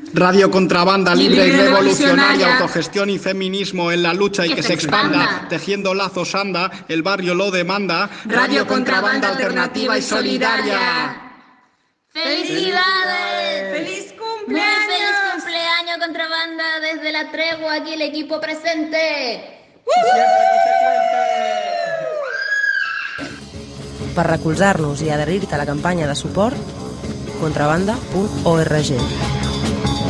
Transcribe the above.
Radio Contrabanda, libre y revolucionaria, autogestión y feminismo en la lucha y que se expanda, tejiendo lazos anda, el barrio lo demanda. Radio Contrabanda, alternativa y solidaria. ¡Felicidades! ¡Feliz cumpleaños! ¡Muy feliz cumpleaños, Contrabanda! Desde la tregua, aquí el equipo presente. Per recolzar-nos i adherir-te a la campanya de suport, contrabanda.org.